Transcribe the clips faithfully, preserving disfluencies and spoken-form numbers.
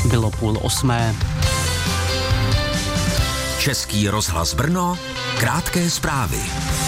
Bylo půl osmé. Český rozhlas Brno, krátké zprávy.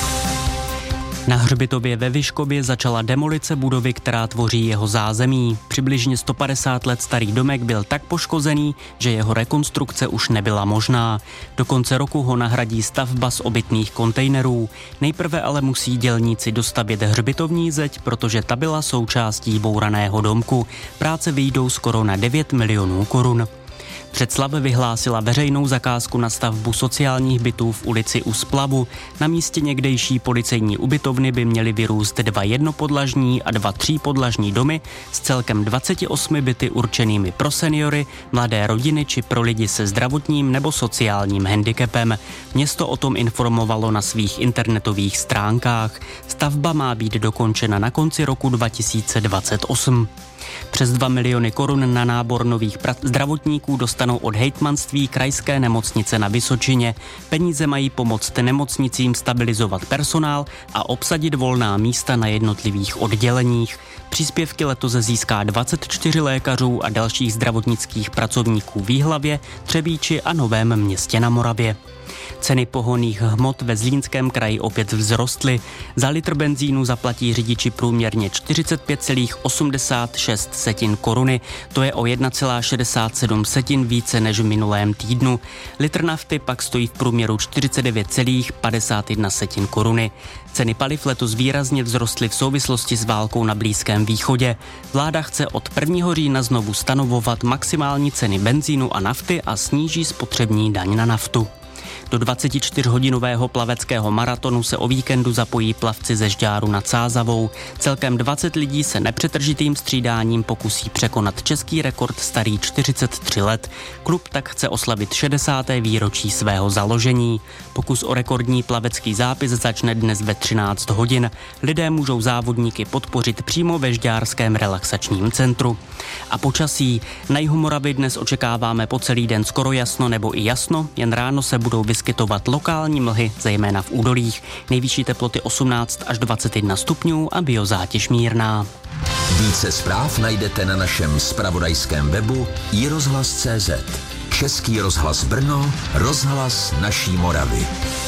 Na hřbitově ve Vyškově začala demolice budovy, která tvoří jeho zázemí. Přibližně sto padesát let starý domek byl tak poškozený, že jeho rekonstrukce už nebyla možná. Do konce roku ho nahradí stavba z obytných kontejnerů. Nejprve ale musí dělníci dostavět hřbitovní zeď, protože ta byla součástí bouraného domku. Práce vyjdou skoro na devět milionů korun. Břeclav vyhlásila veřejnou zakázku na stavbu sociálních bytů v ulici U Splavu. Na místě někdejší policejní ubytovny by měly vyrůst dva jednopodlažní a dva třípodlažní domy s celkem dvaceti osmi byty určenými pro seniory, mladé rodiny či pro lidi se zdravotním nebo sociálním handicapem. Město o tom informovalo na svých internetových stránkách. Stavba má být dokončena na konci roku dva tisíce dvacet osm. Přes dva miliony korun na nábor nových pra- zdravotníků dostanou od hejtmanství krajské nemocnice na Vysočině. Peníze mají pomoct nemocnicím stabilizovat personál a obsadit volná místa na jednotlivých odděleních. Příspěvky letos získá dvacet čtyři lékařů a dalších zdravotnických pracovníků v Jihlavě, Třebíči a Novém Městě na Moravě. Ceny pohonných hmot ve Zlínském kraji opět vzrostly. Za litr benzínu zaplatí řidiči průměrně čtyřicet pět celá osmdesát šest setin koruny, to je o jedna celá šedesát sedm setin více než v minulém týdnu. Litr nafty pak stojí v průměru čtyřicet devět celá padesát jedna setin koruny. Ceny paliv letos výrazně vzrostly v souvislosti s válkou na Blízkém východě. Vláda chce od prvního října znovu stanovovat maximální ceny benzínu a nafty a sníží spotřební daň na naftu. Do dvacetičtyřhodinového plaveckého maratonu se o víkendu zapojí plavci ze Žďáru nad Sázavou. Celkem dvacet lidí se nepřetržitým střídáním pokusí překonat český rekord starý čtyřicet tři let. Klub tak chce oslavit šedesáté výročí svého založení. Pokus o rekordní plavecký zápis začne dnes ve třináct hodin. Lidé můžou závodníky podpořit přímo ve Žďárském relaxačním centru. A počasí. Na jihu Moravy dnes očekáváme po celý den skoro jasno nebo i jasno, jen ráno se budou vyskytovat lokální mlhy, zejména v údolích. Nejvyšší teploty osmnáct až dvacet jedna stupňů a biozátěž mírná. Více zpráv najdete na našem zpravodajském webu i rozhlas tečka cé zet. Český rozhlas Brno, rozhlas naší Moravy.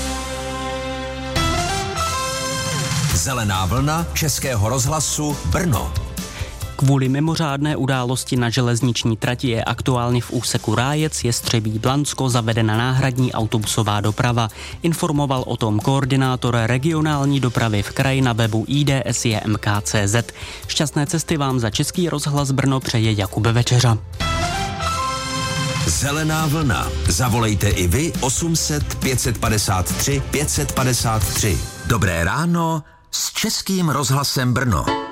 Zelená vlna Českého rozhlasu Brno. Kvůli mimořádné události na železniční trati je aktuálně v úseku Rájec Jestřebí Blansko zavedena náhradní autobusová doprava. Informoval o tom koordinátor regionální dopravy v kraji na webu í dé es jé em ká tečka cé zet. Šťastné cesty vám za Český rozhlas Brno přeje Jakub Večeřa. Zelená vlna. Zavolejte i vy osm set pět set padesát tři pět set padesát tři. Dobré ráno s Českým rozhlasem Brno.